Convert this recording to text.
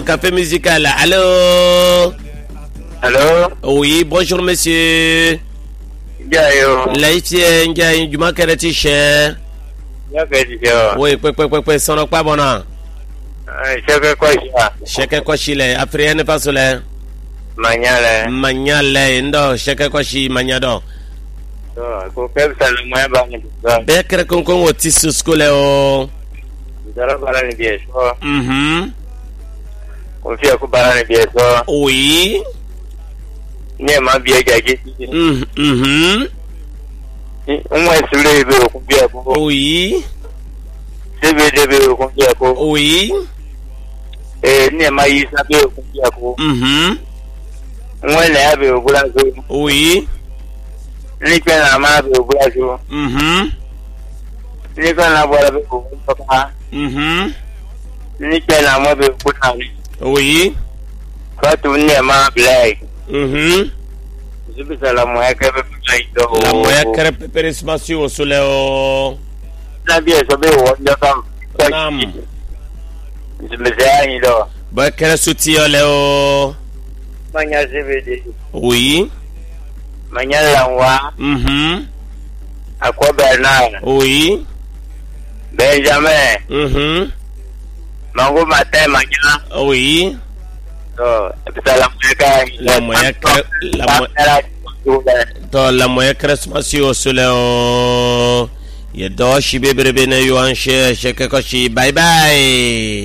café musical. Allô? Allô? Oui, bonjour monsieur. Jayo. Laïfie Ndiaye Juma Kereti cher. Oui, son pas bon. Cheke koshile afrienne pasole. Manyale ndo cheke koshi manyado. Ko pebsa le moyen ba ni. Bekre konkon otisu skole o. Zara bara ni bieso. Ko fi ko bara ni bieso. Oui. Ni ma bie jaji. Umwe sule be ko bie ko. Oui. Sebe de be ko bie ko. Oui. Ni ma yisa be ko bie ko. Umwe le be ko la so. Oui. Ni pe na ma be ko la so. Ni pe na bora be ko ka. Ni pe na mo be ko na. Oui. Ka tu ni ma blai. La moya crepe perismasio suleo. La bia so be wo ndo kam. Nam. Zimezea ndo. Ba kere sutio leo. Manya zebede. Oui. Manya lawa. Akwa Bernard. Oui. Benjamin. Mango matin manya. Oui. La moya Christmasio suleo. Ye do shi bebrebe na yuan she koshi. Bye bye.